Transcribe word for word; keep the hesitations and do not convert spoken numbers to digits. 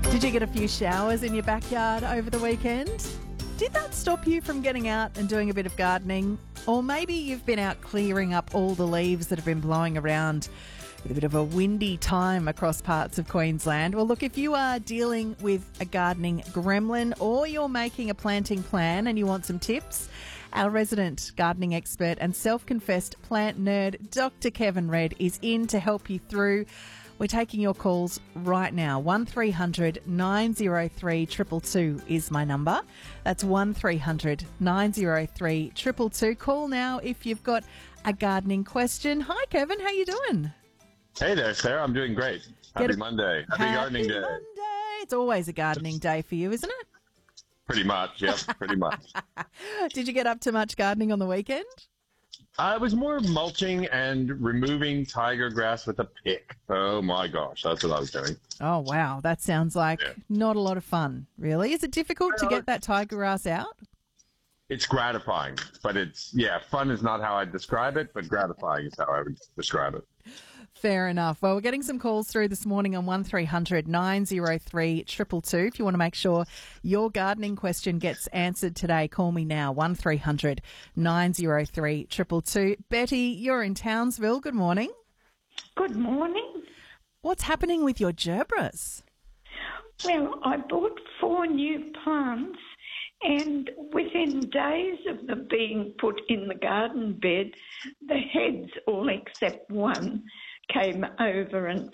Did you get a few showers in your backyard over the weekend? Did that stop you from getting out and doing a bit of gardening? Or maybe you've been out clearing up all the leaves that have been blowing around with a bit of a windy time across parts of Queensland. Well, look, if you are dealing with a gardening gremlin or you're making a planting plan and you want some tips, our resident gardening expert and self-confessed plant nerd, Doctor Kevin Red, is in to help you through. We're taking your calls right now. one three hundred nine oh three two two two is my number. That's one three hundred nine oh three two two two. Call now if you've got a gardening question. Hi, Kevin. How you doing? Hey there, Sarah. I'm doing great. Happy Get a- Monday. Happy, Happy gardening day. Monday. It's always a gardening day for you, isn't it? Pretty much, yep, pretty much. Did you get up to much gardening on the weekend? I was more mulching and removing tiger grass with a pick. Oh my gosh, that's what I was doing. Oh, wow. That sounds like Yeah. not a lot of fun, really. Is it difficult to Well, get that tiger grass out? It's gratifying, but it's, yeah, fun is not how I'd describe it, but gratifying is how I would describe it. Fair enough. Well, we're getting some calls through this morning on one three hundred nine oh three two two two. If you want to make sure your gardening question gets answered today, call me now, one three hundred nine oh three two two two. Betty, you're in Townsville. Good morning. Good morning. What's happening with your gerbras? Well, I bought four new plants, and within days of them being put in the garden bed, the heads, all except one, came over and